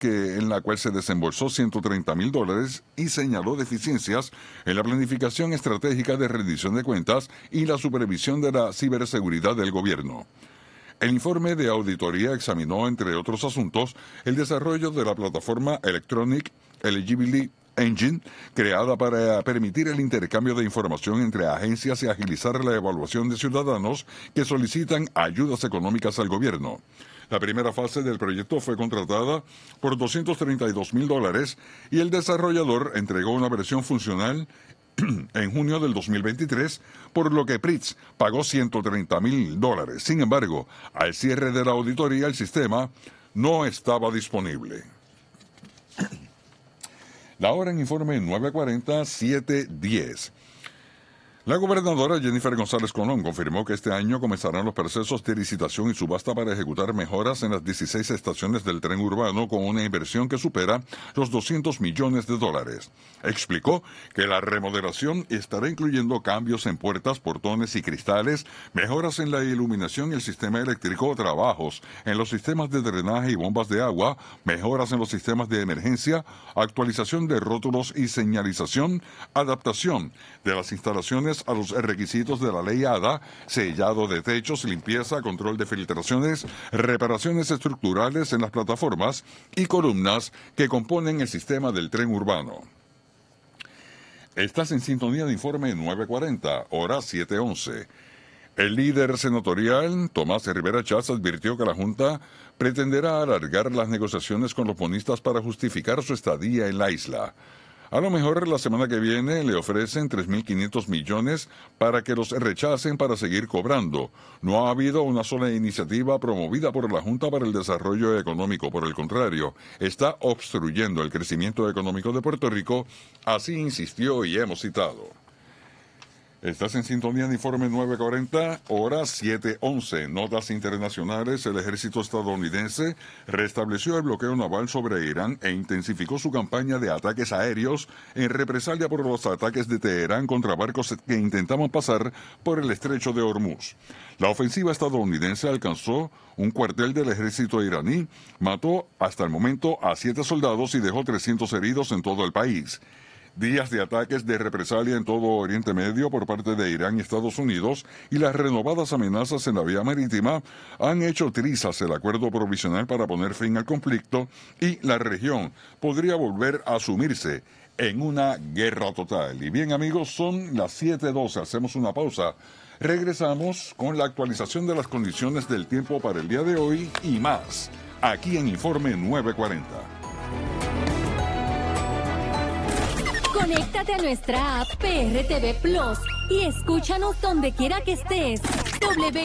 en la cual se desembolsó $130,000 y señaló deficiencias en la planificación estratégica de rendición de cuentas y la supervisión de la ciberseguridad del gobierno. El informe de auditoría examinó, entre otros asuntos, el desarrollo de la plataforma Electronic Eligibility Engine, creada para permitir el intercambio de información entre agencias y agilizar la evaluación de ciudadanos que solicitan ayudas económicas al gobierno. La primera fase del proyecto fue contratada por $232,000 y el desarrollador entregó una versión funcional en junio del 2023, por lo que Pritz pagó $130,000. Sin embargo, al cierre de la auditoría, el sistema no estaba disponible. La hora en informe 9:40, 7:10. La gobernadora Jennifer González Colón confirmó que este año comenzarán los procesos de licitación y subasta para ejecutar mejoras en las 16 estaciones del tren urbano con una inversión que supera los $200 millones. Explicó que la remodelación estará incluyendo cambios en puertas, portones y cristales, mejoras en la iluminación y el sistema eléctrico, trabajos en los sistemas de drenaje y bombas de agua, mejoras en los sistemas de emergencia, actualización de rótulos y señalización, adaptación de las instalaciones a los requisitos de la ley ADA, sellado de techos, limpieza, control de filtraciones, reparaciones estructurales en las plataformas y columnas que componen el sistema del tren urbano. Estás en sintonía de informe 940, hora 7:11. El líder senatorial, Tomás Rivera Chats, advirtió que la Junta pretenderá alargar las negociaciones con los bonistas para justificar su estadía en la isla. A lo mejor la semana que viene le ofrecen $3,500 millones para que los rechacen para seguir cobrando. No ha habido una sola iniciativa promovida por la Junta para el Desarrollo Económico. Por el contrario, está obstruyendo el crecimiento económico de Puerto Rico. Así insistió y hemos citado. Estás en sintonía de informe 940, hora 7:11. Notas internacionales. El ejército estadounidense restableció el bloqueo naval sobre Irán e intensificó su campaña de ataques aéreos en represalia por los ataques de Teherán contra barcos que intentaban pasar por el estrecho de Hormuz. La ofensiva estadounidense alcanzó un cuartel del ejército iraní, mató hasta el momento a 7 soldados y dejó 300 heridos en todo el país. Días de ataques de represalia en todo Oriente Medio por parte de Irán y Estados Unidos y las renovadas amenazas en la vía marítima han hecho trizas el acuerdo provisional para poner fin al conflicto y la región podría volver a sumirse en una guerra total. Y bien, amigos, son las 7:12. Hacemos una pausa. Regresamos con la actualización de las condiciones del tiempo para el día de hoy y más, aquí en Informe 940. Conéctate a nuestra app PRTV Plus y escúchanos donde quiera que estés.